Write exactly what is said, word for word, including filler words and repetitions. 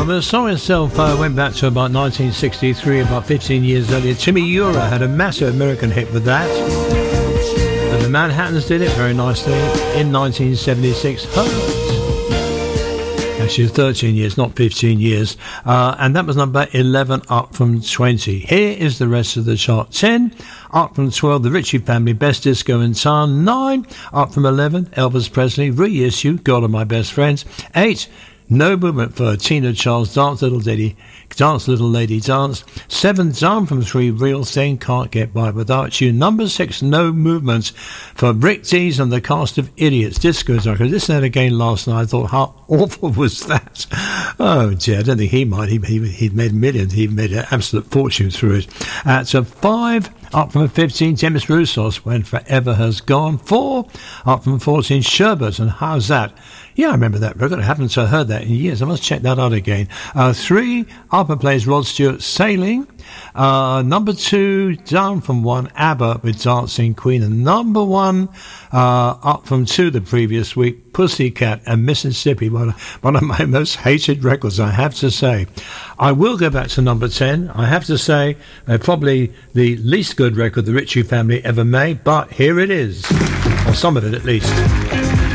Well, the song itself uh, went back to about nineteen sixty-three, about fifteen years earlier. Timmy Ura had a massive American hit with that. And the Manhattans did it very nicely in nineteen seventy-six. Hurt. Actually, thirteen years, not fifteen years. Uh, and that was number eleven, up from twenty. Here is the rest of the chart. ten, up from twelve, The Ritchie Family, Best Disco in Town. nine, up from eleven, Elvis Presley, Reissue, God of My Best Friends. eight, No Movement for Tina Charles, Dance Little Lady, Dance Little Lady Dance. seven, down from three, Real Thing, Can't Get By Without You. Number six, No Movement for Rick Dees and the Cast of Idiots, Disco Jockey. I listened to that again last night. I thought, how awful was that? Oh dear, I don't think he might. He, he, he'd made millions. He made an absolute fortune through it. At uh, five, up from fifteen, Demis Roussos, When Forever Has Gone. four, up from fourteen, Sherbet, and How's That? Yeah, I remember that record. I haven't heard that in years. I must check that out again. Uh, three, up and plays Rod Stewart, Sailing. Uh, number two, down from one, ABBA with Dancing Queen. And number one, uh, up from two the previous week, Pussycat and Mississippi. One, one of my most hated records, I have to say. I will go back to number ten. I have to say, uh, probably the least good record the Ritchie Family ever made, but here it is. Or some of it at least.